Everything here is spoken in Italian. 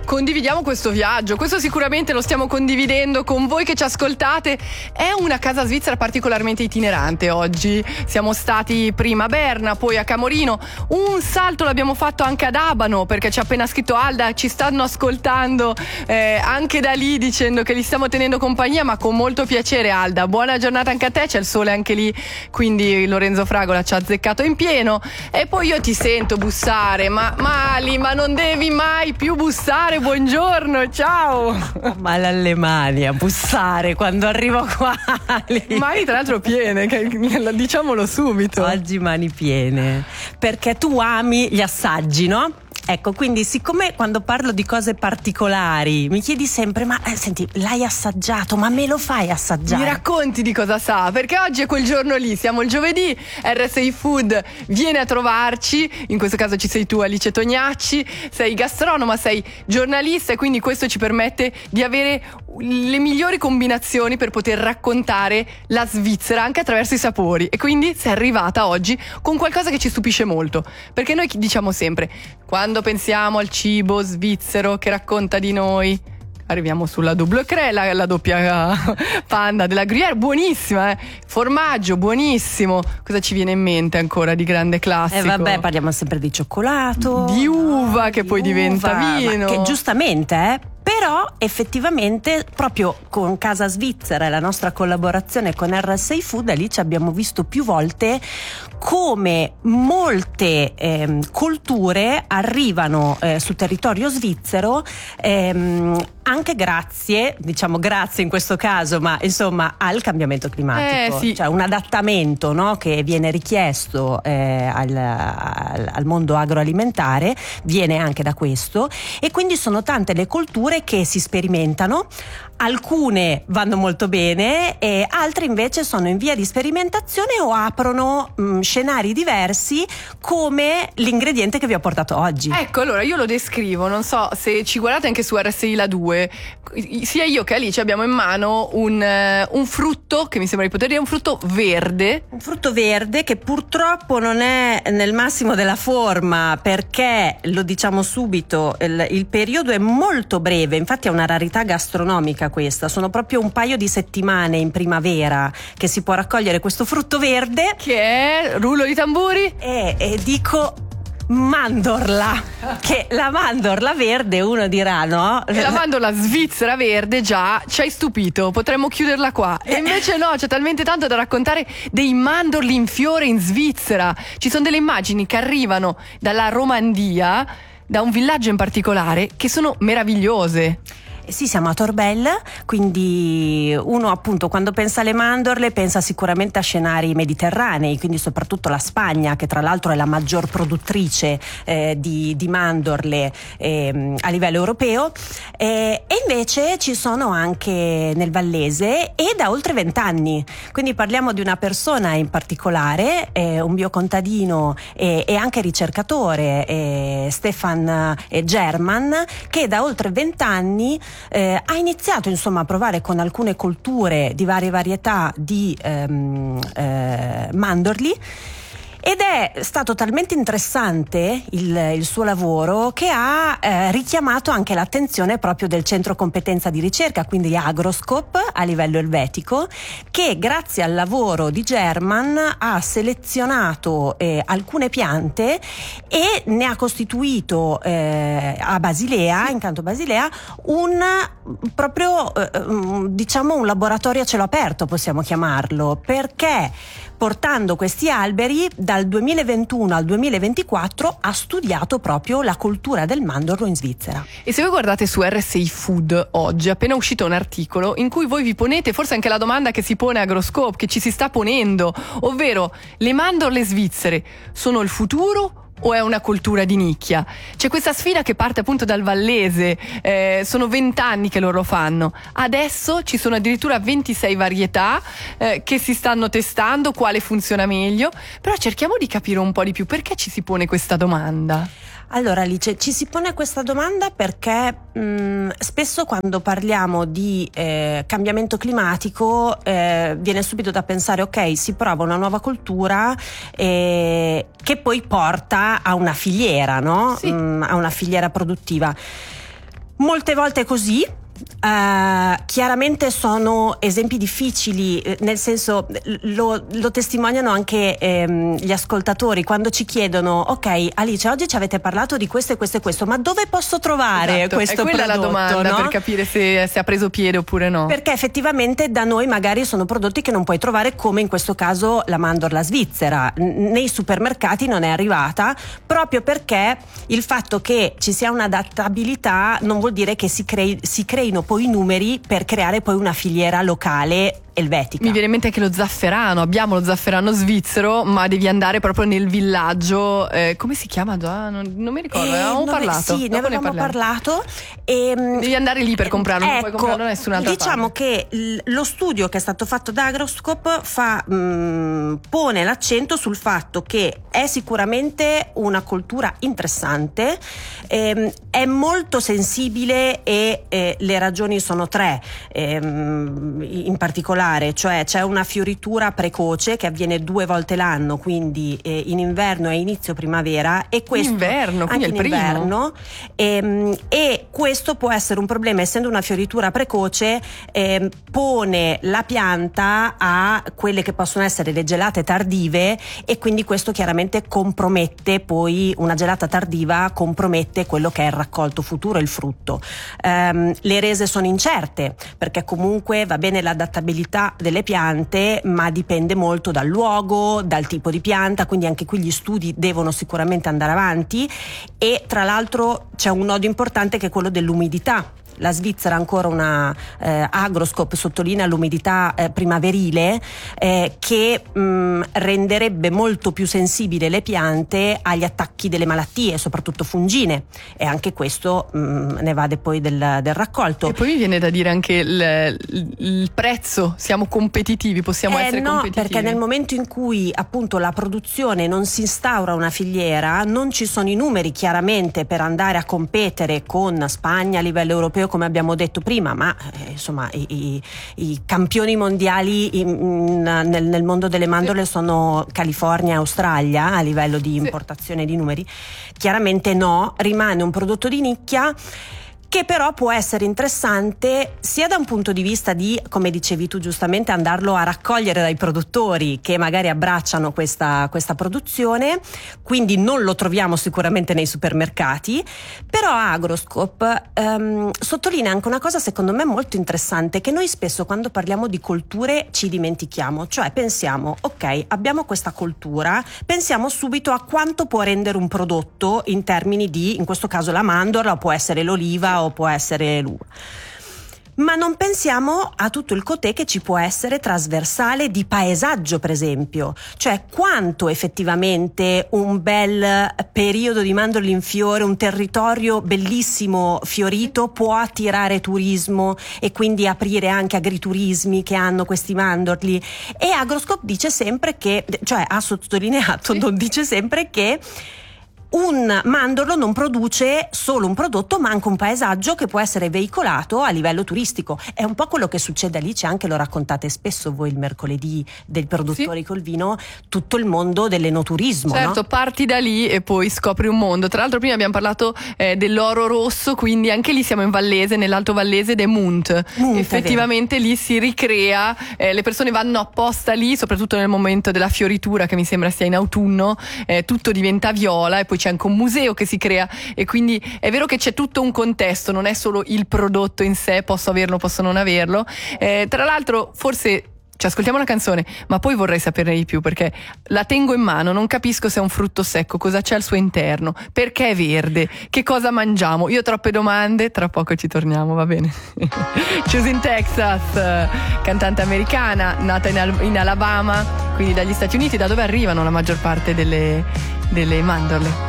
condividiamo questo viaggio. Questo sicuramente lo stiamo condividendo con voi che ci ascoltate. È una casa svizzera particolarmente itinerante oggi. Siamo stati prima a Berna, poi a Camorino. Un salto l'abbiamo fatto anche ad Abano, perché ci ha appena scritto Alda, ci stanno ascoltando anche da lì, dicendo che li stiamo tenendo compagnia, ma con molto piacere. Alda, buona giornata anche a te, c'è il sole anche lì, quindi Lorenzo Fragola ci ha azzeccato in pieno. E poi io ti sento bussare, ma Ali, ma non devi mai più bussare. Buongiorno, ciao. Male alle mani a bussare quando arrivo qua. Mani tra l'altro piene, diciamolo subito. Oggi mani piene, perché tu ami gli assaggi, no? Ecco, quindi siccome quando parlo di cose particolari mi chiedi sempre, ma senti, l'hai assaggiato, ma me lo fai assaggiare? Mi racconti di cosa sa, perché oggi è quel giorno lì, siamo il giovedì, RSI Food viene a trovarci, in questo caso ci sei tu, Alice Tognacci, sei gastronoma, sei giornalista, e quindi questo ci permette di avere le migliori combinazioni per poter raccontare la Svizzera anche attraverso i sapori. E quindi sei arrivata oggi con qualcosa che ci stupisce molto, perché noi diciamo sempre, quando pensiamo al cibo svizzero che racconta di noi, arriviamo sulla double crème, la doppia panda della Gruyère, buonissima, formaggio buonissimo. Cosa ci viene in mente ancora di grande classico? Vabbè, parliamo sempre di cioccolato, di uva, che poi diventa vino, che giustamente però effettivamente proprio con Casa Svizzera e la nostra collaborazione con RSI Food, lì ci abbiamo visto più volte come molte colture arrivano sul territorio svizzero anche grazie in questo caso, ma insomma al cambiamento climatico, sì. Cioè un adattamento, no, che viene richiesto al mondo agroalimentare viene anche da questo, e quindi sono tante le colture che si sperimentano. Alcune vanno molto bene e altre invece sono in via di sperimentazione o aprono scenari diversi, come l'ingrediente che vi ho portato oggi. Ecco, allora io lo descrivo, non so se ci guardate anche su RSI La 2, sia io che Alice abbiamo in mano un frutto che mi sembra di poter dire un frutto verde. Un frutto verde che purtroppo non è nel massimo della forma, perché lo diciamo subito, il periodo è molto breve, infatti è una rarità gastronomica questa, sono proprio un paio di settimane in primavera che si può raccogliere questo frutto verde, che è, rullo di tamburi, e dico mandorla, che la mandorla verde uno dirà no? E la mandorla svizzera verde già ci hai stupito, potremmo chiuderla qua, e invece no, c'è talmente tanto da raccontare dei mandorli in fiore in Svizzera. Ci sono delle immagini che arrivano dalla Romandia, da un villaggio in particolare, che sono meravigliose. Sì, siamo a Torbell, quindi uno appunto quando pensa alle mandorle pensa sicuramente a scenari mediterranei, quindi soprattutto la Spagna, che tra l'altro è la maggior produttrice di mandorle a livello europeo, e invece ci sono anche nel Vallese e da oltre 20 anni, quindi parliamo di una persona in particolare, un biocontadino e anche ricercatore, Stefan German, che da oltre 20 anni ha iniziato insomma a provare con alcune colture di varie varietà di mandorli, ed è stato talmente interessante il suo lavoro che ha richiamato anche l'attenzione proprio del centro competenza di ricerca, quindi Agroscope a livello elvetico, che grazie al lavoro di German ha selezionato alcune piante e ne ha costituito a Basilea, in Canto Basilea, diciamo un laboratorio a cielo aperto, possiamo chiamarlo, perché portando questi alberi dal 2021 al 2024 ha studiato proprio la coltura del mandorlo in Svizzera. E se voi guardate su RSI Food oggi è appena uscito un articolo in cui voi vi ponete forse anche la domanda che si pone Agroscope, che ci si sta ponendo, ovvero: le mandorle svizzere sono il futuro o è una cultura di nicchia? C'è questa sfida che parte appunto dal Vallese, sono 20 anni che loro lo fanno, adesso ci sono addirittura 26 varietà che si stanno testando quale funziona meglio, però cerchiamo di capire un po' di più perché ci si pone questa domanda. Allora Alice, ci si pone questa domanda perché spesso quando parliamo di cambiamento climatico viene subito da pensare ok, si prova una nuova cultura che poi porta a una filiera, no? Sì. A una filiera produttiva. Molte volte è così. Chiaramente sono esempi difficili, nel senso lo testimoniano anche gli ascoltatori quando ci chiedono: ok Alice, oggi ci avete parlato di questo e questo e questo, ma dove posso trovare questo prodotto? È quella la domanda, no? Per capire se ha preso piede oppure no, perché effettivamente da noi magari sono prodotti che non puoi trovare, come in questo caso la mandorla svizzera nei supermercati non è arrivata, proprio perché il fatto che ci sia un'adattabilità non vuol dire che si creino poi i numeri per creare poi una filiera locale elvetica. Mi viene in mente anche lo zafferano, abbiamo lo zafferano svizzero, ma devi andare proprio nel villaggio, come si chiama già? Non mi ricordo, avevamo parlato. Sì, ne avevamo parlato. Devi andare lì per comprarlo, non puoi comprarlo da nessun'altra parte. Diciamo che lo studio che è stato fatto da Agroscope pone l'accento sul fatto che è sicuramente una coltura interessante, è molto sensibile e le ragioni sono tre, in particolare, cioè c'è una fioritura precoce che avviene 2 volte l'anno, quindi in inverno e inizio primavera, e questo inverno, quindi anche è il in inverno, e questo può essere un problema, essendo una fioritura precoce, pone la pianta a quelle che possono essere le gelate tardive, e quindi questo chiaramente compromette, poi una gelata tardiva compromette quello che è il raccolto futuro, il frutto. Le rese sono incerte perché comunque va bene l'adattabilità delle piante, ma dipende molto dal luogo, dal tipo di pianta, quindi anche qui gli studi devono sicuramente andare avanti. E tra l'altro c'è un nodo importante che è quello dell'umidità. La Svizzera ha ancora Agroscope sottolinea l'umidità primaverile, che renderebbe molto più sensibili le piante agli attacchi delle malattie, soprattutto fungine, e anche questo ne vade poi del raccolto. E poi mi viene da dire anche il prezzo, siamo competitivi, possiamo essere competitivi? Perché nel momento in cui appunto la produzione non si instaura una filiera, non ci sono i numeri chiaramente per andare a competere con Spagna a livello europeo, come abbiamo detto prima, ma insomma i campioni mondiali nel mondo delle mandorle sono California e Australia a livello di importazione di numeri. Chiaramente no, rimane un prodotto di nicchia che però può essere interessante sia da un punto di vista di, come dicevi tu giustamente, andarlo a raccogliere dai produttori che magari abbracciano questa produzione, quindi non lo troviamo sicuramente nei supermercati. Però Agroscope sottolinea anche una cosa secondo me molto interessante, che noi spesso quando parliamo di colture ci dimentichiamo, cioè pensiamo ok, abbiamo questa coltura, pensiamo subito a quanto può rendere un prodotto in termini di, in questo caso la mandorla, o può essere l'oliva o può essere l'uva, ma non pensiamo a tutto il cotè che ci può essere trasversale di paesaggio, per esempio, cioè quanto effettivamente un bel periodo di mandorle in fiore, un territorio bellissimo fiorito può attirare turismo e quindi aprire anche agriturismi che hanno questi mandorli. E Agroscope dice sempre che, cioè ha sottolineato, non dice sempre che un mandorlo non produce solo un prodotto, ma anche un paesaggio che può essere veicolato a livello turistico. È un po' quello che succede a Alice, anche lo raccontate spesso voi il mercoledì dei produttori col vino, tutto il mondo dell'enoturismo. Certo, no? Parti da lì e poi scopri un mondo. Tra l'altro prima abbiamo parlato dell'oro rosso, quindi anche lì siamo in Vallese, nell'Alto Vallese, ed è Munt. Effettivamente lì si ricrea, le persone vanno apposta lì, soprattutto nel momento della fioritura, che mi sembra sia in autunno, tutto diventa viola e poi c'è anche un museo che si crea, e quindi è vero che c'è tutto un contesto, non è solo il prodotto in sé, posso averlo, posso non averlo. Tra l'altro forse ci ascoltiamo una canzone, ma poi vorrei saperne di più, perché la tengo in mano, non capisco se è un frutto secco, cosa c'è al suo interno, perché è verde, che cosa mangiamo. Io ho troppe domande, tra poco ci torniamo, va bene? Choosing Texas, cantante americana, nata in Alabama, quindi dagli Stati Uniti, da dove arrivano la maggior parte delle mandorle.